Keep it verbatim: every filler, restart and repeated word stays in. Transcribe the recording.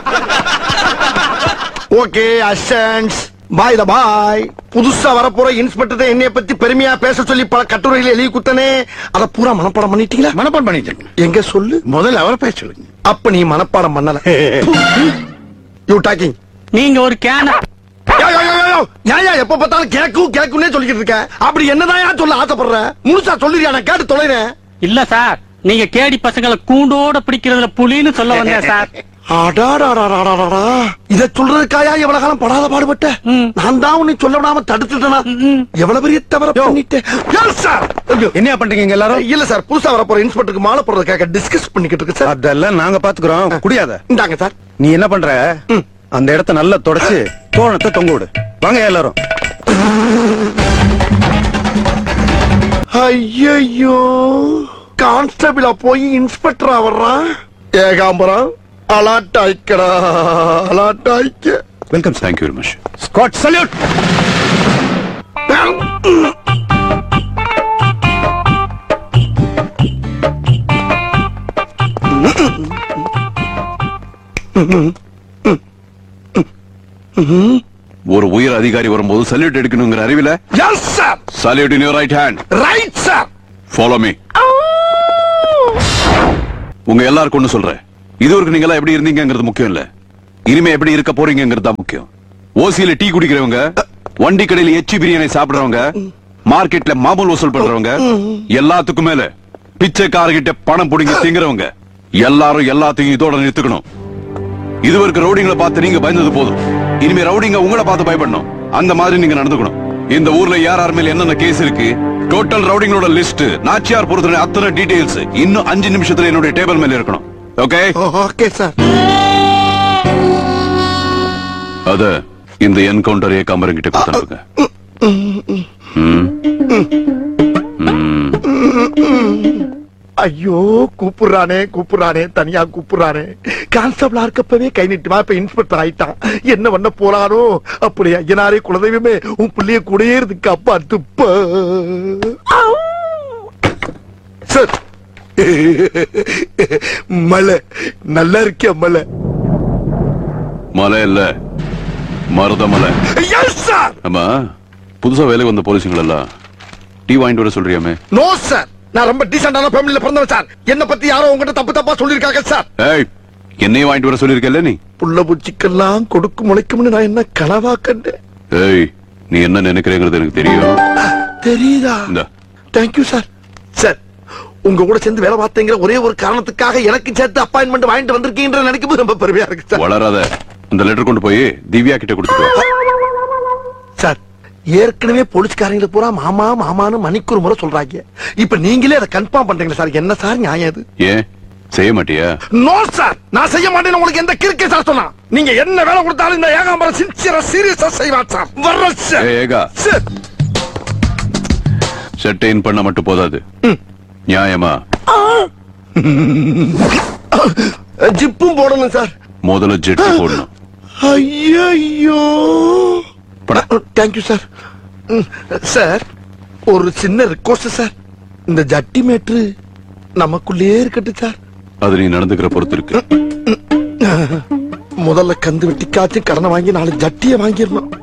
Okay அசன்ஸ் பாய் த பாய். புதுசா வரப்போற inspector என்னைய பத்தி பெருமையா பேச சொல்லி பல கட்டுரைகள் எழுதி குத்தனே, அத பூரா மனப்பாடம் பண்ணிட்டீங்களா? மனப்பாடம் பண்ணிட்டேன். எங்க சொல்லு, முதல்ல அவரை பேச சொல்லுங்க. அப்ப நீ மனப்பாடம் பண்ணல. You talking. நீங்க ஒரு கேன எப்ப பார்த்தாலும் கேக்கும் கேக்குன்னே சொல்லிக்கிட்டு இருக்க. அப்படி என்னதான் சொல்ல ஆசைப்படுற? முழுசா சொல்லிருக்கா, நான் கேட்டு தொலைறேன். இல்ல சார், நீங்க கேடி பசங்களை கூண்டோட பிடிக்கிறதுல புலின்னு சொல்ல வந்தேன் சார். இத சொல்றதுக்காயா எவ்வளவு காலம் படாத பாடுபட்ட? நான் தான் உன்னை சொல்ல விடாம தடுத்துட்டேனா? எவ்வளவு பெரிய தவற பண்ணிட்டேன். என்ன பண்றீங்க எல்லாரும்? இல்ல சார், புதுசா வர போற இன்ஸ்பெக்டருக்கு மாலை போடுறதுக்காக டிஸ்கஸ் பண்ணிக்கிட்டு இருக்கு சார். அதெல்லாம் நாங்க பாத்துக்கிறோம். குடியாத. இந்தாங்க சார். நீ என்ன பண்ற? அந்த இடத்தை நல்லா தொடச்சு தோரணத்தை தொங்க விடு. வாங்க எல்லாரும். ஐயோ, கான்ஸ்டபிளா போய் இன்ஸ்பெக்டரா வர்றான். Ekambaram அலாட்டாய்க்கடா, அலாட்டாய்க்க. Welcome. Thank you very much. Scott salute. ஒரு உயர் அதிகாரி வரும்போது salute எடுக்கணுங்கிற அறிவில yes sir. Salute in your right hand. Right sir. Follow me. உங்க எல்லாருக்கும் ஒண்ணு சொல்றேன், இதுவரைக்கும் நீங்க எல்லாம் எப்படி இருந்தீங்கிறது முக்கியம் இல்ல, இனிமே எப்படி இருக்க போறீங்கிறது தான் முக்கியம். ஓசியில டீ குடிக்கிறவங்க, வண்டி கடையில எச்சி பிரியாணி சாப்பிடுறவங்க, மார்க்கெட்ல மாமூல் வசூல் பண்றவங்க, எல்லாத்துக்கும் மேல பிச்சைக்காரர்கிட்ட பணம் புடிங்கி திங்குறவங்க எல்லாரும் எல்லாத்தையும் இதோட நிறுத்துக்கணும். இதுவரைக்கும் ரவுடிங்களை பார்த்து நீங்க பயந்தது போதும், இனிமே ரவுடிங்க உங்களை பார்த்து பயப்படணும். அந்த மாதிரி நீங்க நடந்துக்கணும். இந்த ஊர்ல யார் யார் மேல என்னென்ன கேஸ் இருக்கு, டோட்டல் ரவுடிங்களோட லிஸ்ட், நாச்சியார் பொறுத்தவரை அத்தனை டீடைல்ஸ் இன்னும் அஞ்சு நிமிஷத்துல என்னுடைய டேபிள் மேல இருக்கணும். ஓகே? Okay sir. அத இந்த என்கவுண்டர் ஏகாம்பரம் கிட்ட கொடுத்தாங்க. ஐயோ, கூப்பிடுறானே கூப்பிடுறானே தனியா கூப்பிடுறானே. கான்ஸ்டபிளா இருக்கப்பவே கை நீட்டுவா, இப்ப இன்ஸ்பெக்டர் ஆயிட்டான். என்ன பண்ண போறானோ? அப்படியே ஐயனாரே குலதெய்வமே, உன் பிள்ளைய கூடயே இருக்கு அப்பா துப்ப. சார், மலை நல்லா இருக்கியா? மலை மலை இல்ல, மருதமலை. ஆமா, புதுசா வேலைக்கு வந்த போலீஸுங்க எல்லாம் டீ வாங்கிட்டு வர சொல்றியாமே? நோ சார், நான் ரொம்ப டீசென்டான ஃபேமிலில பிறந்தவன் சார். என்ன பத்தி யாரோ உங்ககிட்ட தப்பு தப்பா சொல்லிருக்காங்க சார். ஏய், என்னையும் வாங்கிட்டு வர சொல்லிருக்கல நீ? புள்ள பூச்சிக்கெல்லாம் கொடுக்கு முளைக்கும்னு நான் என்ன கனவா கண்டேன். ஏய், நீ என்ன நினைக்கிறேங்கிறது எனக்கு தெரியும். தெரியுதா? Thank you sir. சார், உங்க கூட சேர்ந்து வேலை பார்த்தேங்கிற ஒரே ஒரு காரணத்துக்காக எனக்கு சேர்த்து அப்பாயின்மெண்ட் வாங்கிட்டு வந்திருக்கீங்க நினைக்கும் போது ரொம்ப பெருமையா இருக்கு சார். வளராத. அந்த லெட்டர் கொண்டு போய் திவ்யா கிட்ட கொடுத்துட்டு சார். ஏற்கனவே போலீஸ்காரங்களை பூரா மாமா மாமான்னு மணிக்கு ஒரு முறை சொல்றாங்க. இப்ப நீங்களே அதை கன்ஃபார்ம் பண்றீங்களா சார்? என்ன சார் நியாயம் இது? ஏன் செய்ய மாட்டியா? நோ சார், நான் செய்ய மாட்டேன்னு உங்களுக்கு எந்த கிறுக்கே சார் சொன்னா? நீங்க என்ன வேலை கொடுத்தாலும் இந்த ஏகாம்பரம் சின்சியரா சீரியஸா செய்வார் சார். வர்ற சார். ஏகா சார், செட்டைன் பண்ண மட்டும் போதாது, நியாயமா ஜிப்பும் போடணும் சார். முதல்ல ஜெட் போடணும். ஐயோ, தேங்க்யூ சார். சார், ஒரு சின்ன ரிக்வெஸ்ட் சார். இந்த ஜட்டி மேட்ரு நமக்குள்ளே இருக்கட்டும் சார். அது நீ நடந்துக்கிற பொறுத்து இருக்கு. முதல்ல கந்து வெட்டிக்காச்சும் கடனை வாங்கி நாலு ஜட்டியை வாங்கிடணும்.